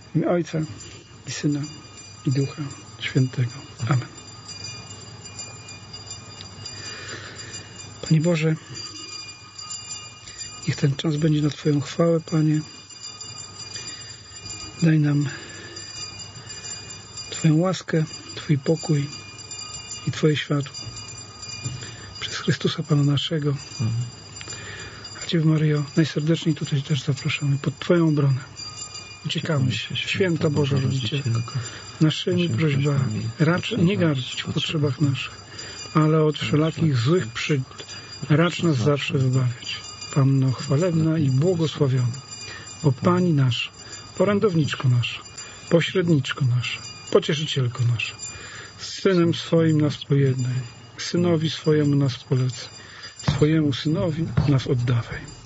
W imię Ojca i Syna i Ducha Świętego. Amen. Panie Boże, niech ten czas będzie na Twoją chwałę, Panie. Daj nam Twoją łaskę, Twój pokój i Twoje światło. Przez Chrystusa Pana naszego. A Ciebie, Maryjo, najserdeczniej tutaj też zapraszamy pod Twoją obronę. Uciekamy się, Święta Boża Rodzicielko, naszymi prośbami. Racz nie gardzić w potrzebach naszych, ale od wszelakich złych przygód racz nas zawsze wybawiać. Panno chwalebna i błogosławiona, o Pani nasza, orędowniczko nasza, pośredniczko nasza, pocieszycielko nasza, z Synem swoim nas pojednaj, Synowi swojemu nas polecaj, swojemu Synowi nas oddawaj.